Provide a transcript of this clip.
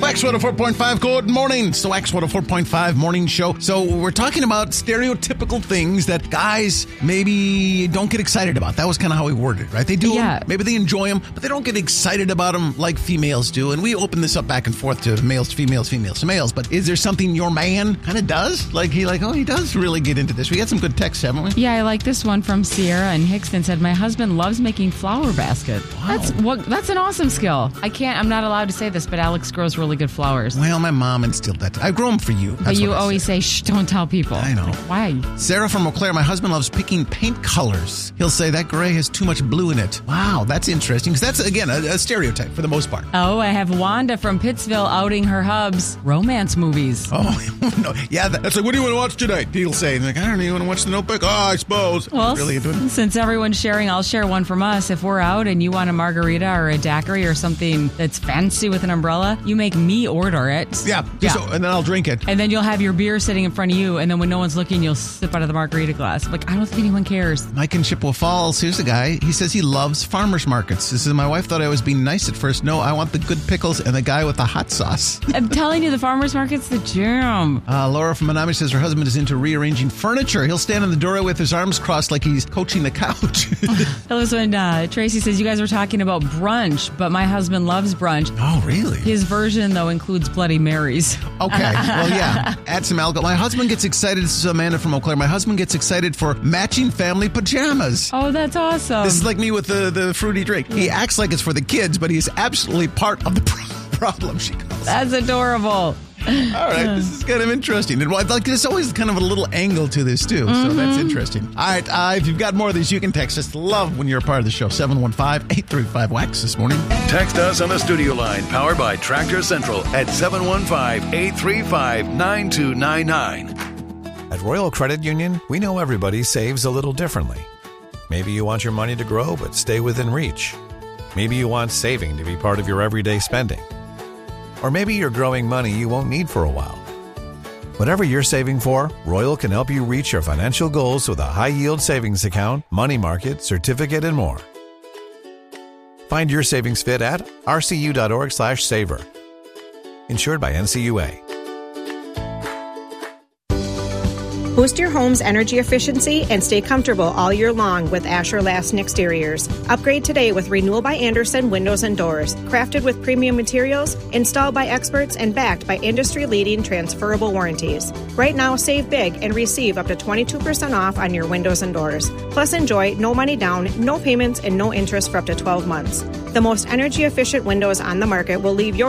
Wax 104.5, good morning. So Wax 104.5 morning show. So we're talking about stereotypical things that guys maybe don't get excited about. That was kind of how we worded it, right? They do them, maybe they enjoy them, but they don't get excited about them like females do. And we open this up back and forth to males to females, females to males. But is there something your man kind of does? Like he does really get into this. We got some good texts, haven't we? Yeah, I like this one from Sierra and Hickston said, my husband loves making flower basket. Wow. That's an awesome skill. I'm not allowed to say this, but Alex grows really good flowers. Well, my mom instilled that. I grow them for you. But you always say, shh, don't tell people. I know. Why? Sarah from Eau Claire, my husband loves picking paint colors. He'll say that gray has too much blue in it. Wow, that's interesting. Because that's, again, a stereotype for the most part. Oh, I have Wanda from Pittsville outing her hubs. Romance movies. Oh, no. Yeah, that's like, what do you want to watch tonight? He'll say, like, I don't know, you want to watch The Notebook? Oh, I suppose. Well, really since everyone's sharing, I'll share one from us. If we're out and you want a margarita or a daiquiri or something that's fancy with an umbrella, you make me order it. Yeah. So, and then I'll drink it. And then you'll have your beer sitting in front of you, and then when no one's looking, you'll sip out of the margarita glass. Like, I don't think anyone cares. Mike in Chippewa Falls, here's a guy. He says he loves farmers markets. This is my wife thought I was being nice at first. No, I want the good pickles and the guy with the hot sauce. I'm telling you, the farmers market's the jam. Laura from Menominee says her husband is into rearranging furniture. He'll stand in the doorway with his arms crossed like he's coaching the couch. That was when Tracy says you guys were talking about brunch, but my husband loves brunch. Oh, really? His version, though, includes Bloody Marys. Okay. Well, yeah. Add some alcohol. My husband gets excited. This is Amanda from Eau Claire. My husband gets excited for matching family pajamas. Oh, that's awesome. This is like me with the fruity drink. He acts like it's for the kids, but he's absolutely part of the problem, she calls. That's adorable. All right, this is kind of interesting. And there's always kind of a little angle to this, too. So that's interesting. All right, if you've got more of these, you can text us. Love when you're a part of the show. 715-835-WAX this morning. Text us on the studio line, powered by Tractor Central at 715-835-9299. At Royal Credit Union, we know everybody saves a little differently. Maybe you want your money to grow but stay within reach. Maybe you want saving to be part of your everyday spending. Or maybe you're growing money you won't need for a while. Whatever you're saving for, Royal can help you reach your financial goals with a high-yield savings account, money market, certificate, and more. Find your savings fit at rcu.org/saver. Insured by NCUA. Boost your home's energy efficiency and stay comfortable all year long with Asher Laston Exteriors. Upgrade today with Renewal by Andersen windows and doors. Crafted with premium materials, installed by experts, and backed by industry-leading transferable warranties. Right now, save big and receive up to 22% off on your windows and doors. Plus, enjoy no money down, no payments, and no interest for up to 12 months. The most energy-efficient windows on the market will leave your